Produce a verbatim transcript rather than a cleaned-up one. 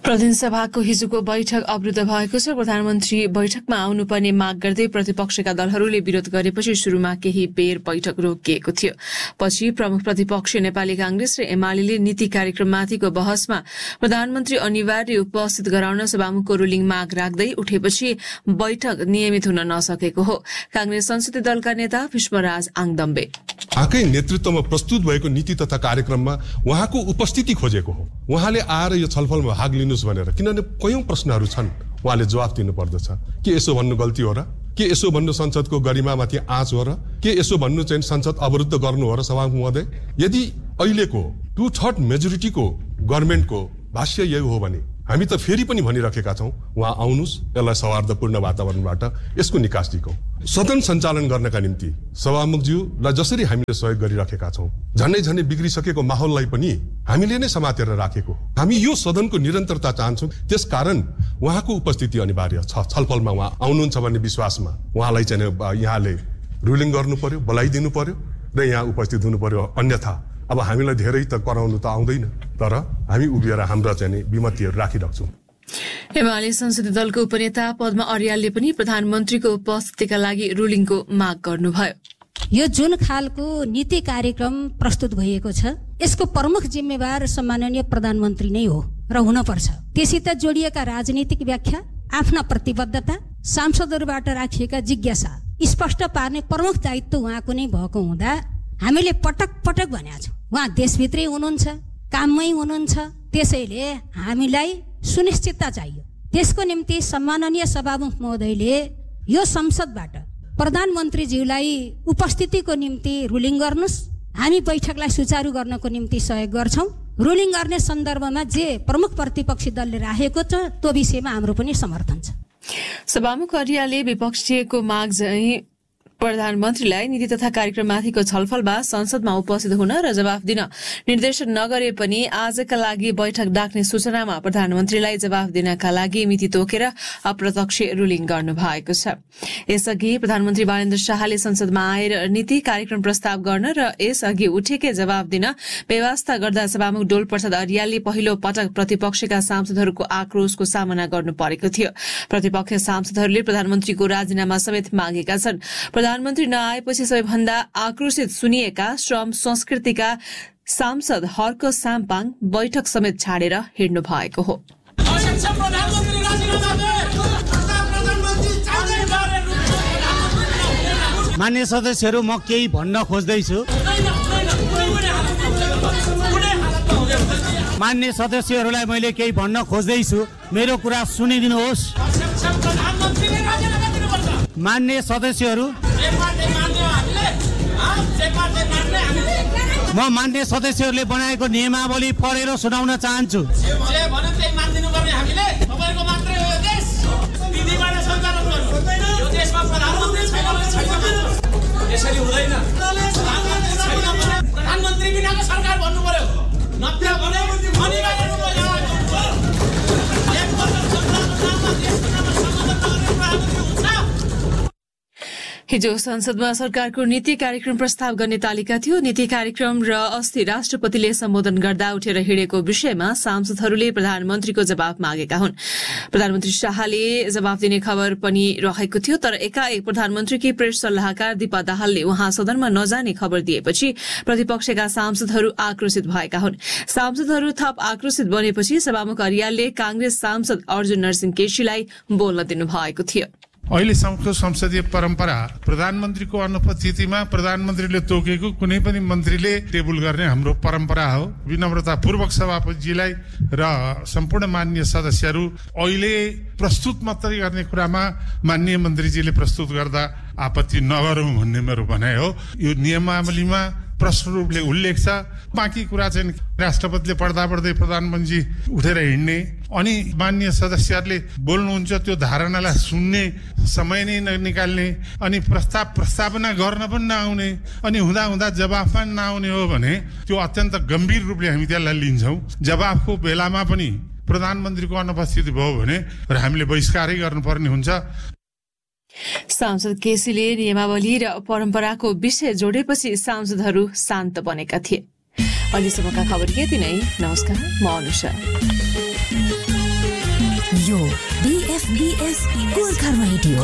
प्रतिनिधिसभाको हिजोको बैठक अवरुद्ध भएको छ। प्रधानमन्त्री बैठकमा आउनुपर्ने माग गर्दै प्रतिपक्षका दलहरूले विरोध गरेपछि शुरूमा केही बेर बैठक रोकिएको थियो। पछि प्रमुख प्रतिपक्ष नेपाली कांग्रेस र एमाले नीति कार्यक्रममाथिको बहसमा प्रधानमन्त्री अनिवार्य उपस्थित गराउन सभामुखको रुलिङ माग राख्दै उठेपछि बैठक नियमित हुन नसकेको हो। कांग्रेस संसदीय दलका नेता भीष्मराज आङदम्बे आकै नेतृत्वमा प्रस्तुत भएको नीति तथा कार्यक्रममा उहाँको उपस्थिति खोजेको हो। उहाँले आएर यो छलफलमा भाग लिनुस् भनेर, किनभने कयौं प्रश्नहरू छन्, उहाँले जवाफ दिनु पर्दछ। के यसो भन्नु गल्ती हो र? के यसो भन्नु संसदको गरिमामाथि आँच हो र? के यसो भन्नु चाहिँ संसद अवरुद्ध गर्नु हो र? सभामुख महोदय, यदि अहिलेको टु थर्ड मेजोरिटीको गभर्नमेन्टको भाष्य यही हो भने हामी त फेरि पनि भनिराखेका छौं, उहाँ आउनुस्, यसलाई सौहार्दपूर्ण वातावरणबाट यसको निकास दिगौं। सदन सञ्चालन गर्नका निम्ति सभामुखज्यूलाई जसरी हामीले सहयोग गरिराखेका छौं, झन्डै झन्डै बिग्रिसकेको माहौललाई पनि हामीले नै समातेर राखेको। हामी यो सदनको निरन्तरता चाहन्छौं, त्यसकारण उहाँको उपस्थिति अनिवार्य छ। छलफलमा उहाँ आउनुहुन्छ भन्ने विश्वासमा उहाँलाई चाहिँ यहाँले रुलिङ गर्नु पर्यो, बोलाइदिनु पर्यो र यहाँ उपस्थित हुनु पर्यो। अन्यथा अब हामीलाई धेरै त कराउनु त आउँदैन, तर हामी उभिएर हाम्रा चाहिँ विमतिहरू राखिराख्छौं। एमाले संसदीय दलको उपनेता पद्मा अर्यालले पनि प्रधानमन्त्रीको उपस्थितिका लागि रुलिङको माग गर्नुभयो। यो जुन खालको नीति कार्यक्रम प्रस्तुत भइएको छ, यसको प्रमुख जिम्मेवार सम्माननीय प्रधानमन्त्री नै हो र हुन पर्छ। त्यससित जोडिएका राजनीतिक व्याख्या, आफ्ना प्रतिबद्धता, सांसदहरूबाट राखिएका जिज्ञासा स्पष्ट पार्ने प्रमुख दायित्व उहाँको नै भएको हुँदा हामीले पटक पटक भनेका छौँ, उहाँ देशभित्रै हुनुहुन्छ, काममै हुनुहुन्छ। त्यसैले हामीलाई सुनिश्चितता चाहियो। त्यसको निम्ति सम्माननीय सभामुख महोदयले यो संसदबाट प्रधानमन्त्रीज्यूलाई उपस्थितिको निम्ति रुलिङ गर्नुस्, हामी बैठकलाई सुचारू गर्नको निम्ति सहयोग गर्छौं। रुलिङ गर्ने सन्दर्भमा जे प्रमुख प्रतिपक्षी दलले राखेको छ त्यो विषयमा हाम्रो पनि समर्थन छ। सभामुख अर्यालले विपक्षीयको माग चाहिँ प्रधानमन्त्रीलाई नीति तथा कार्यक्रममाथिको छलफलमा संसदमा उपस्थित हुन र जवाफ दिन निर्देशन नगरे पनि आजका लागि बैठक डाक्ने सूचनामा प्रधानमन्त्रीलाई जवाफ दिनका लागि मिति तोकेर अप्रत्यक्ष रुलिङ गर्नु भएको छ। यसअघि प्रधानमन्त्री बालेन्द्र शाहले संसदमा आएर नीति कार्यक्रम प्रस्ताव गर्न र यसअघि उठेकै जवाफ दिन व्यवस्था गर्दा सभामुख डोल प्रसाद अर्यालले पहिलो पटक प्रतिपक्षका सांसदहरूको आक्रोशको सामना गर्नु परेको थियो। प्रतिपक्ष सांसदहरूले प्रधानमन्त्रीको राजीनामा समेत मागेका छन्। प्रधानमन्त्री नआएपछि सबैभन्दा आक्रोशित सुनिएका श्रम संस्कृतिका सांसद हर्क साम्पाङ बैठक समेत छाडेर हिँड्नु भएको हो। मान्य सदस्यहरू, म केही भन्न खोज्दैछु। मान्य सदस्यहरूलाई मैले केही भन्न खोज्दैछु, मेरो कुरा सुनिदिनुहोस्। मान्य सदस्यहरू, म मान्य सदस्यहरूले बनाएको नियमावली पढेर सुनाउन चाहन्छु। प्रधानमन्त्री बिनाको सरकार भन्नु पर्यो। हिजो संसदमा सरकारको नीति कार्यक्रम प्रस्ताव गर्ने तालिका थियो। नीति कार्यक्रम र अस्ति राष्ट्रपतिले सम्बोधन गर्दा उठेर हिँडेको विषयमा सांसदहरूले प्रधानमन्त्रीको जवाफ मागेका हुन्। प्रधानमन्त्री शाहले जवाफ दिने खबर पनि रहेको थियो, तर एकाएक प्रधानमन्त्रीकी प्रेस सल्लाहकार दीपा दाहालले उहाँ सदनमा नजाने खबर दिएपछि प्रतिपक्षका सांसदहरू आक्रोशित भएका हुन्। सांसदहरू थप आक्रोशित बनेपछि सभामुख अर्यालले कांग्रेस सांसद अर्जुन नरसिंह केसीलाई बोल्न दिनुभएको थियो। अहिलेसम्मको संसदीय परम्परा प्रधानमन्त्रीको अनुपस्थितिमा प्रधानमन्त्रीले तोकेको कुनै पनि मन्त्रीले टेबल गर्ने हाम्रो परम्परा हो। विनम्रतापूर्वक सभापतिजीलाई र सम्पूर्ण माननीय सदस्यहरू, अहिले प्रस्तुत मात्रै गर्ने कुरामा माननीय मन्त्रीजीले प्रस्तुत गर्दा आपत्ति नगरौं भन्ने मेरो भनाइ हो। यो नियमावलीमा प्रश्न रूपले उल्लेख छ। बाँकी कुरा चाहिँ राष्ट्रपतिले पढ्दा पढ्दै प्रधानमन्त्री उठेर हिँड्ने अनि माननीय सदस्यहरूले बोल्नुहुन्छ, त्यो धारणालाई सुन्ने समय नै ननिकाल्ने अनि प्रस्ताव प्रस्तावना गर्न पनि नआउने अनि हुँदा हुँदा जवाफ पनि नआउने हो भने त्यो अत्यन्त गम्भीर रूपले हामी त्यसलाई लिन्छौँ। जवाफको बेलामा पनि प्रधानमन्त्रीको अनुपस्थिति भयो भने र हामीले बहिष्कारै गर्नुपर्ने हुन्छ। सांसद केसीले नियमावली र परम्पराको विषय जोडेपछि सांसदहरू शान्त बनेका थिए। अहिलेसम्मका खबर यति नै। नमस्कार, म अनुषा। BS Gorkha radio.